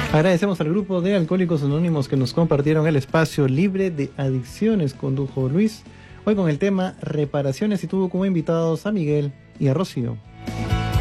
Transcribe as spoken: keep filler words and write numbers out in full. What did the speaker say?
Agradecemos al grupo de Alcohólicos Anónimos que nos compartieron el espacio libre de adicciones, condujo Luis, hoy con el tema reparaciones, y tuvo como invitados a Miguel y a Rocío.